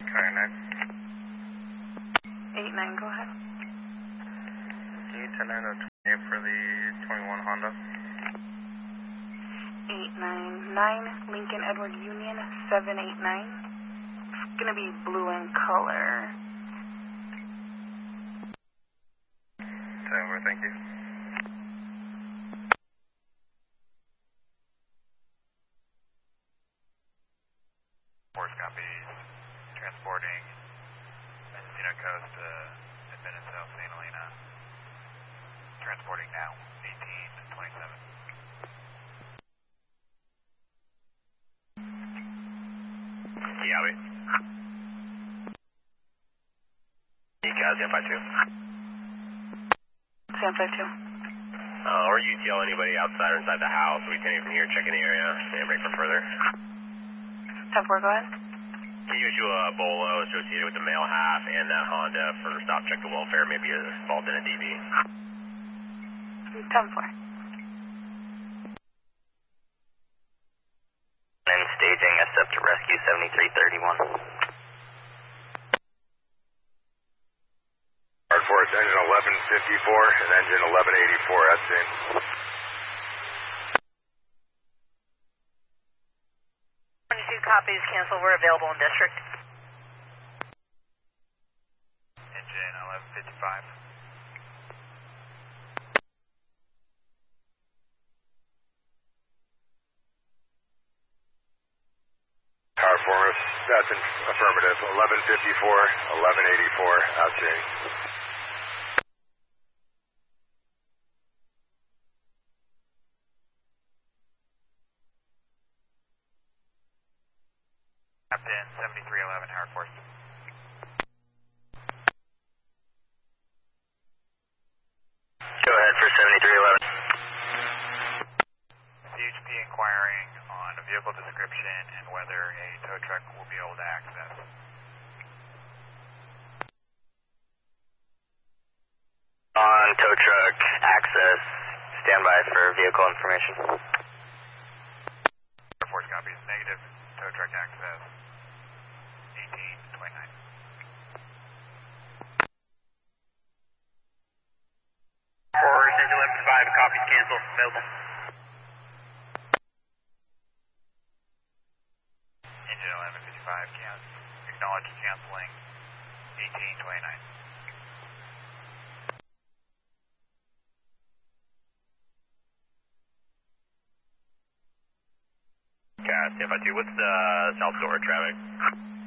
89, go ahead. Can you turn 928 for the 21 Honda? 899, Lincoln Edward Union, 789. It's going to be blue in color. Over, thank you. Force copies, transporting Mendocino Coast to Independence, St. Helena. Transporting now, 1827. Copy. ECAS, San 52. San 52. Or UTL anybody outside or inside the house. We can from here, check in the area, and break for further. 10-4, go ahead. Can you issue a BOLO associated with the male half and that Honda for stop check the welfare, maybe involved in a DV? 10-4. And staging SF to rescue 7331. Hard Force, engine 1154 and engine 1184 at scene. Copies, cancel, we're available in district. Engine 1155. Hard Force, that's an affirmative, 1154, 1184 at scene. Captain 7311, Howard Force. Go ahead for 7311. CHP inquiring on a vehicle description and whether a tow truck will be able to access. On tow truck access, standby for vehicle information. Air Force copies, negative, tow truck access, 1829. Force, engine 1155, copies, cancel, available. Engine 1155, acknowledge canceling, 1829. Cat, San 52, what's the south door traffic?